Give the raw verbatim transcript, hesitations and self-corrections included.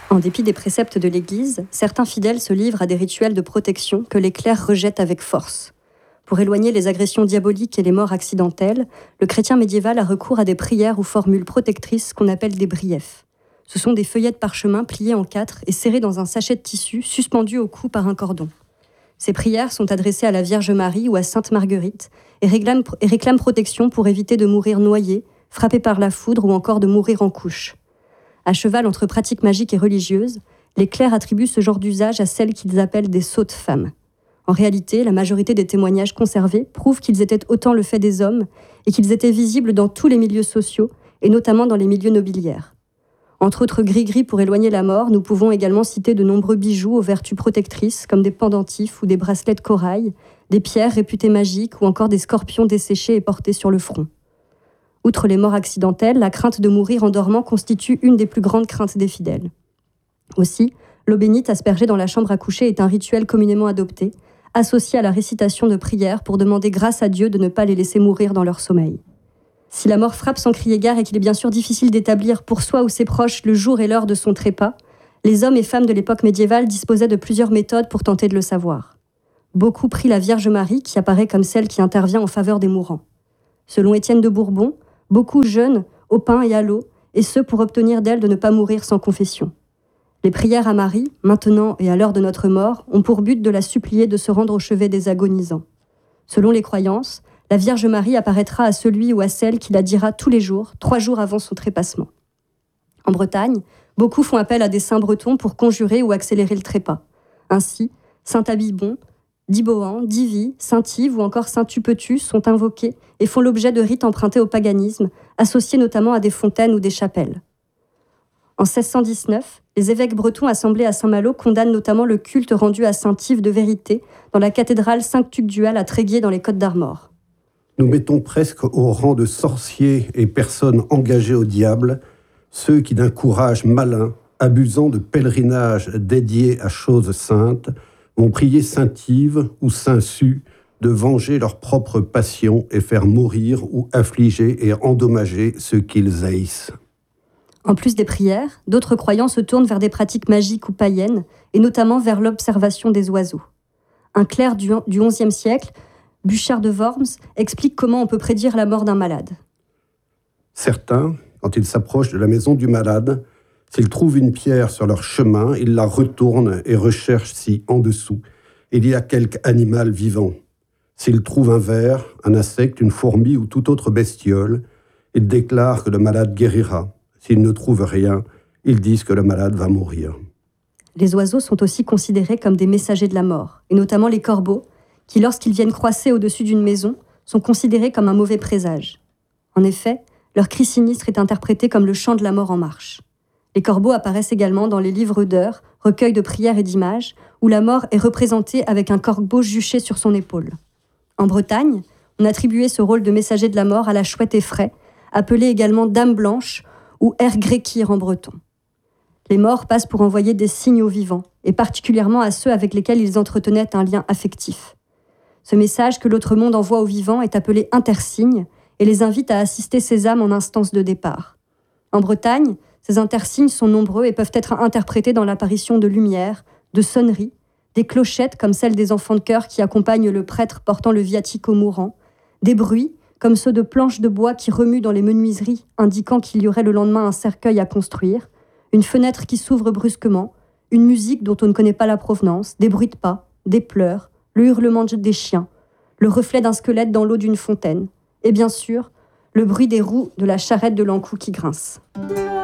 En dépit des préceptes de l'Église, certains fidèles se livrent à des rituels de protection que les clercs rejettent avec force. Pour éloigner les agressions diaboliques et les morts accidentelles, le chrétien médiéval a recours à des prières ou formules protectrices qu'on appelle des briefs. Ce sont des feuillets de parchemin pliés en quatre et serrés dans un sachet de tissu suspendu au cou par un cordon. Ces prières sont adressées à la Vierge Marie ou à Sainte Marguerite et réclament, et réclament protection pour éviter de mourir noyé, frappé par la foudre ou encore de mourir en couche. À cheval entre pratiques magiques et religieuses, les clercs attribuent ce genre d'usage à celles qu'ils appellent des sottes femmes. En réalité, la majorité des témoignages conservés prouvent qu'ils étaient autant le fait des hommes et qu'ils étaient visibles dans tous les milieux sociaux et notamment dans les milieux nobiliaires. Entre autres gris-gris pour éloigner la mort, nous pouvons également citer de nombreux bijoux aux vertus protectrices comme des pendentifs ou des bracelets de corail, des pierres réputées magiques ou encore des scorpions desséchés et portés sur le front. Outre les morts accidentelles, la crainte de mourir en dormant constitue une des plus grandes craintes des fidèles. Aussi, l'eau bénite aspergée dans la chambre à coucher est un rituel communément adopté, associé à la récitation de prières pour demander grâce à Dieu de ne pas les laisser mourir dans leur sommeil. Si la mort frappe sans crier gare et qu'il est bien sûr difficile d'établir pour soi ou ses proches le jour et l'heure de son trépas, les hommes et femmes de l'époque médiévale disposaient de plusieurs méthodes pour tenter de le savoir. Beaucoup prient la Vierge Marie, qui apparaît comme celle qui intervient en faveur des mourants. Selon Étienne de Bourbon, beaucoup jeûnent au pain et à l'eau, et ce pour obtenir d'elle de ne pas mourir sans confession. Les prières à Marie, maintenant et à l'heure de notre mort, ont pour but de la supplier de se rendre au chevet des agonisants. Selon les croyances, la Vierge Marie apparaîtra à celui ou à celle qui la dira tous les jours, trois jours avant son trépassement. En Bretagne, beaucoup font appel à des saints bretons pour conjurer ou accélérer le trépas. Ainsi, saint Abibon, Diboan, Divi, saint Yves ou encore saint Tupetus sont invoqués et font l'objet de rites empruntés au paganisme, associés notamment à des fontaines ou des chapelles. En seize cent dix-neuf, les évêques bretons assemblés à Saint-Malo condamnent notamment le culte rendu à saint Yves de Vérité dans la cathédrale Saint-Tugdual à Tréguier dans les Côtes-d'Armor. Nous mettons presque au rang de sorciers et personnes engagées au diable ceux qui d'un courage malin, abusant de pèlerinages dédiés à choses saintes, vont prier saint Yves ou saint Su de venger leur propre passion et faire mourir ou affliger et endommager ceux qu'ils haïssent. En plus des prières, d'autres croyants se tournent vers des pratiques magiques ou païennes, et notamment vers l'observation des oiseaux. Un clerc du onzième siècle, Buchard de Worms, explique comment on peut prédire la mort d'un malade. Certains, quand ils s'approchent de la maison du malade, s'ils trouvent une pierre sur leur chemin, ils la retournent et recherchent si, en dessous, il y a quelque animal vivant. S'ils trouvent un ver, un insecte, une fourmi ou toute autre bestiole, ils déclarent que le malade guérira. S'ils ne trouvent rien, ils disent que le malade va mourir. Les oiseaux sont aussi considérés comme des messagers de la mort, et notamment les corbeaux, qui, lorsqu'ils viennent croisser au-dessus d'une maison, sont considérés comme un mauvais présage. En effet, leur cri sinistre est interprété comme le chant de la mort en marche. Les corbeaux apparaissent également dans les livres d'heures, recueils de prières et d'images, où la mort est représentée avec un corbeau juché sur son épaule. En Bretagne, on attribuait ce rôle de messager de la mort à la chouette effraie, appelée également dame blanche ou ergrekir en breton. Les morts passent pour envoyer des signes aux vivants, et particulièrement à ceux avec lesquels ils entretenaient un lien affectif. Ce message que l'autre monde envoie aux vivants est appelé intersigne et les invite à assister ces âmes en instance de départ. En Bretagne, ces intersignes sont nombreux et peuvent être interprétés dans l'apparition de lumières, de sonneries, des clochettes comme celles des enfants de chœur qui accompagnent le prêtre portant le viatique aux mourants, des bruits comme ceux de planches de bois qui remuent dans les menuiseries, indiquant qu'il y aurait le lendemain un cercueil à construire, une fenêtre qui s'ouvre brusquement, une musique dont on ne connaît pas la provenance, des bruits de pas, des pleurs, le hurlement des chiens, le reflet d'un squelette dans l'eau d'une fontaine, et bien sûr, le bruit des roues de la charrette de l'encou qui grince.